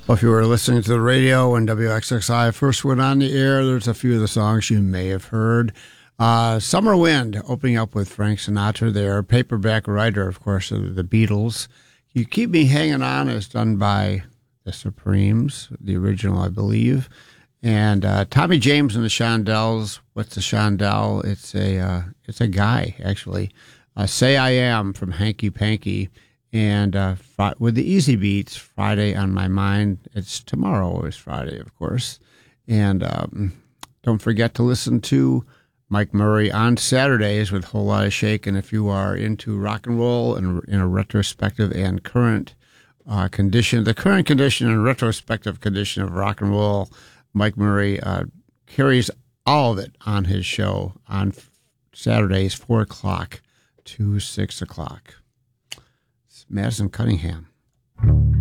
Well, if you were listening to the radio when WXXI first went on the air, there's a few of the songs you may have heard. Summer Wind, opening up with Frank Sinatra there. Paperback Writer, of course, of the Beatles. You Keep Me Hanging On is done by the Supremes, the original, I believe. And Tommy James and the Shondells. What's the Shondell? It's a guy, actually. Say I Am from Hanky Panky. And with the Easy Beats, Friday on My Mind. It's tomorrow is Friday, of course. And don't forget to listen to Mike Murray on Saturdays with Whole Lotta Shakin'. If you are into rock and roll and in a retrospective and current condition, the current condition and retrospective condition of rock and roll, Mike Murray carries all of it on his show on Saturdays, 4 o'clock to 6 o'clock. It's Madison Cunningham.